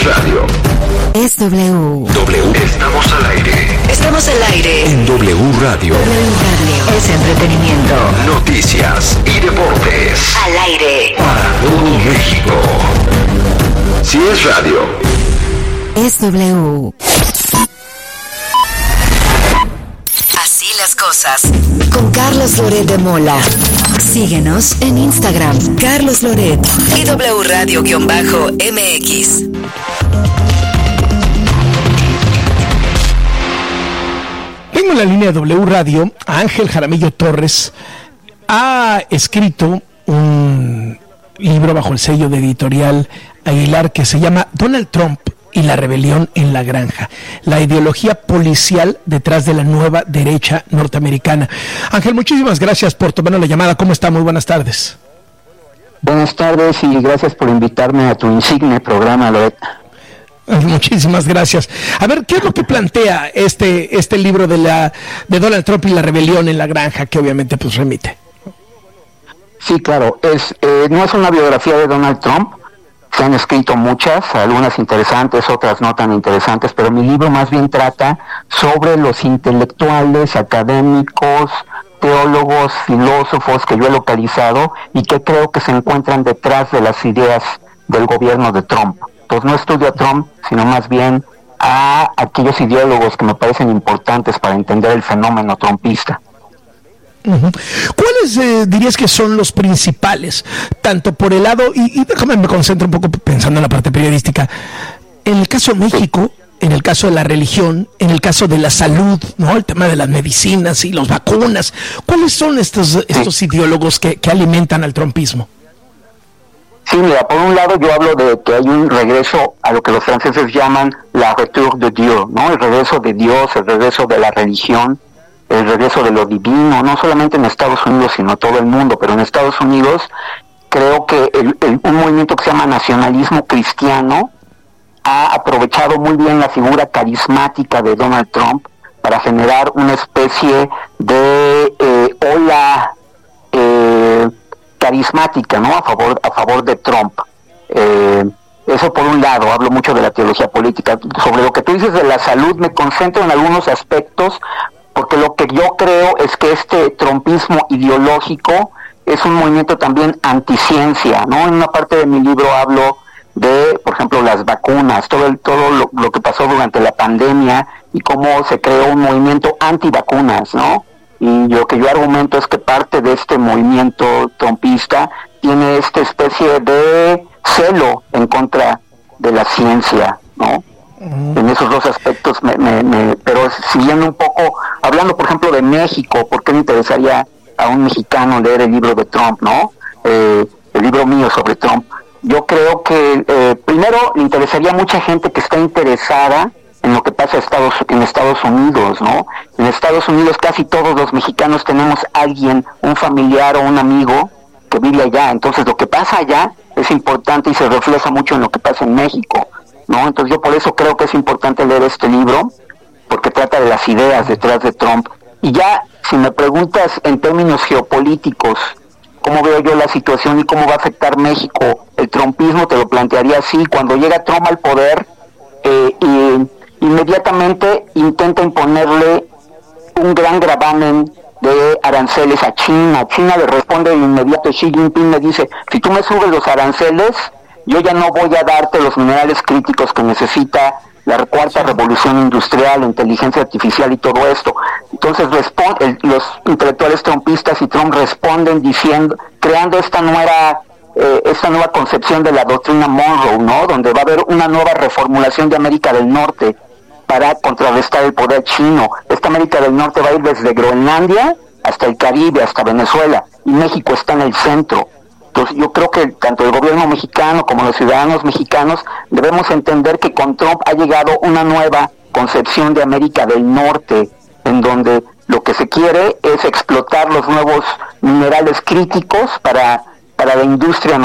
radio. Es W. Estamos al aire. Estamos al aire. En W Radio. W Radio. Es entretenimiento. Noticias y deportes. Al aire. Para todo México. Si es radio. Es W. Así las cosas. Con Carlos Loret de Mola. Síguenos en Instagram. Carlos Loret. Y W Radio-MX. Tengo en la línea de W Radio a Ángel Jaramillo Torres. Ha escrito un libro bajo el sello de Editorial Aguilar que se llama Donald Trump y la rebelión en la granja, la ideología policial detrás de la nueva derecha norteamericana. Ángel, muchísimas gracias por tomarnos la llamada. ¿Cómo está? Muy buenas tardes. Buenas tardes y gracias por invitarme a tu insigne programa, Loret. Muchísimas gracias. A ver, ¿qué es lo que plantea este libro de Donald Trump y la rebelión en la granja, que obviamente pues remite? Sí, claro, no es una biografía de Donald Trump. Se han escrito muchas, algunas interesantes, otras no tan interesantes, pero mi libro más bien trata sobre los intelectuales, académicos, teólogos, filósofos que yo he localizado y que creo que se encuentran detrás de las ideas del gobierno de Trump. Pues no estudio a Trump, sino más bien a aquellos ideólogos que me parecen importantes para entender el fenómeno trumpista. Uh-huh. ¿Cuáles dirías que son los principales, tanto por el lado, y déjame me concentro un poco pensando en la parte periodística, en el caso de México, en el caso de la religión, en el caso de la salud, ¿no? El tema de las medicinas y las vacunas? ¿Cuáles son estos ideólogos que alimentan al trumpismo? Sí, mira, por un lado yo hablo de que hay un regreso a lo que los franceses llaman la retour de Dieu, ¿no? El regreso de Dios, el regreso de la religión, el regreso de lo divino, no solamente en Estados Unidos, sino todo el mundo, pero en Estados Unidos creo que un movimiento que se llama nacionalismo cristiano ha aprovechado muy bien la figura carismática de Donald Trump para generar una especie de ola carismática, ¿no? A favor de Trump. Eso por un lado, hablo mucho de la teología política. Sobre lo que tú dices de la salud, me concentro en algunos aspectos, porque lo que yo creo es que este trumpismo ideológico es un movimiento también anticiencia, ¿no? En una parte de mi libro hablo de, por ejemplo, las vacunas, todo lo que pasó durante la pandemia y cómo se creó un movimiento antivacunas, ¿no? Y lo que yo argumento es que parte de este movimiento trumpista tiene esta especie de celo en contra de la ciencia, ¿no? En esos dos aspectos, pero siguiendo un poco, hablando por ejemplo de México, ¿por qué me interesaría a un mexicano leer el libro de Trump, no? El libro mío sobre Trump. Yo creo que primero le interesaría a mucha gente que está interesada en lo que pasa en Estados Unidos, ¿no? En Estados Unidos casi todos los mexicanos tenemos alguien, un familiar o un amigo que vive allá, entonces lo que pasa allá es importante y se refleja mucho en lo que pasa en México, ¿no? Entonces yo por eso creo que es importante leer este libro, porque trata de las ideas detrás de Trump. Y ya, si me preguntas en términos geopolíticos, ¿cómo veo yo la situación y cómo va a afectar México? El trumpismo te lo plantearía así: cuando llega Trump al poder, inmediatamente intenta imponerle un gran gravamen de aranceles a China. China le responde de inmediato. Xi Jinping me dice: si tú me subes los aranceles, yo ya no voy a darte los minerales críticos que necesita la cuarta revolución industrial, la inteligencia artificial y todo esto. Entonces los intelectuales trumpistas y Trump responden creando esta nueva concepción de la doctrina Monroe, ¿no? Donde va a haber una nueva reformulación de América del Norte para contrarrestar el poder chino. Esta América del Norte va a ir desde Groenlandia hasta el Caribe, hasta Venezuela, y México está en el centro. Entonces yo creo que tanto el gobierno mexicano como los ciudadanos mexicanos debemos entender que con Trump ha llegado una nueva concepción de América del Norte, en donde lo que se quiere es explotar los nuevos minerales críticos para la industria